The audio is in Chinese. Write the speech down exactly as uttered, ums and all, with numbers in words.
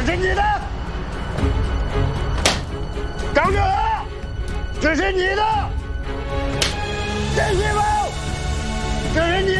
这是你的，张哲和，这是你的，郑旭峰，这是你